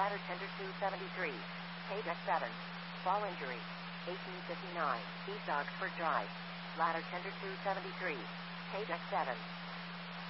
Ladder Tender 273. Paydeck 7. Fall injury. 1859. East Oxford Drive. Ladder Tender 273. Paydeck 7.